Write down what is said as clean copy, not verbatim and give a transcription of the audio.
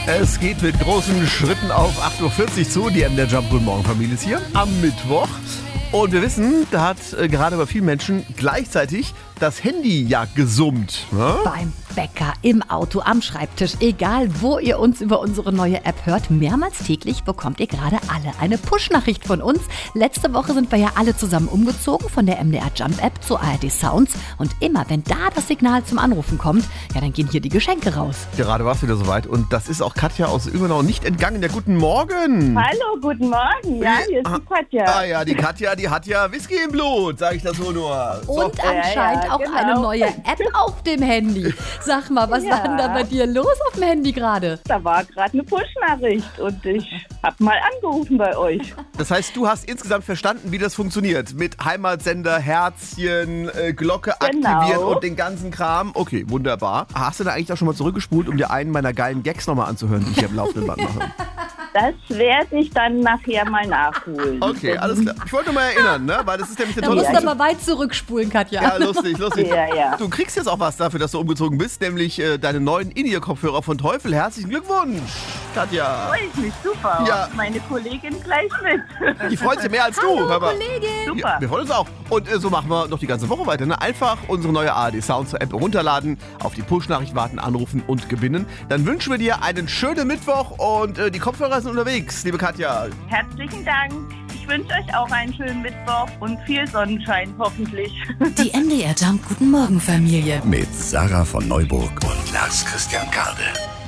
Es geht mit großen Schritten auf 8.40 Uhr zu. Die MDR Jump Guten Morgen Familie ist hier am Mittwoch. Und wir wissen, da hat gerade bei vielen Menschen gleichzeitig das Handy ja gesummt. Ne? Beim Bäcker, im Auto, am Schreibtisch, egal wo ihr uns über unsere neue App hört, mehrmals täglich bekommt ihr gerade alle eine Push-Nachricht von uns. Letzte Woche sind wir ja alle zusammen umgezogen von der MDR Jump App zur ARD Sounds. Und immer, wenn da das Signal zum Anrufen kommt, ja, dann gehen hier die Geschenke raus. Gerade war es wieder soweit und das ist auch Katja aus Ilmenau nicht entgangen. Ja, guten Morgen. Hallo, guten Morgen. Ja, hier ist die Katja. Ah ja, die Katja, die hat ja Whisky im Blut, sage ich das nur. So. Und anscheinend auch genau. eine neue App auf dem Handy. Sag mal, was war denn da bei dir los auf dem Handy gerade? Da war gerade eine Push-Nachricht und ich habe mal angerufen bei euch. Das heißt, du hast insgesamt verstanden, wie das funktioniert. Mit Heimatsender, Herzchen, Glocke aktivieren und den ganzen Kram. Okay, wunderbar. Hast du da eigentlich auch schon mal zurückgespult, um dir einen meiner geilen Gags nochmal anzuhören, die ich hier am laufenden Band mache? Das werde ich dann nachher mal nachholen. Okay, alles klar. Ich wollte nur mal erinnern, ne? Weil das ist nämlich eine Da tolle musst du aber weit zurückspulen, Katja. Ja, lustig. Ja. Du kriegst jetzt auch was dafür, dass du umgezogen bist, nämlich deine neuen In-Ear-Kopfhörer von Teufel. Herzlichen Glückwunsch, Katja. Freue ich mich, super. Ja. Meine Kollegin gleich mit. Die freut sich mehr als du. Hör mal. Kollegin. Super. Ja, wir freuen uns auch. Und so machen wir noch die ganze Woche weiter. Ne? Einfach unsere neue ARD Sounds App runterladen, auf die Push-Nachricht warten, anrufen und gewinnen. Dann wünschen wir dir einen schönen Mittwoch und die Kopfhörer sind unterwegs, liebe Katja. Herzlichen Dank. Ich wünsche euch auch einen schönen Mittwoch und viel Sonnenschein hoffentlich. Die MDR Jump Guten Morgen Familie. Mit Sarah von Neuburg und Lars Christian Karde.